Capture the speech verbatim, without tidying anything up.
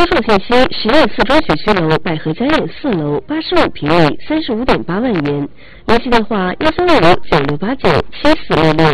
车况信息：实验四中学区楼百合家苑四楼，八十五平米，三十五点八万元。联系电话：幺三六五九六八九七四六六。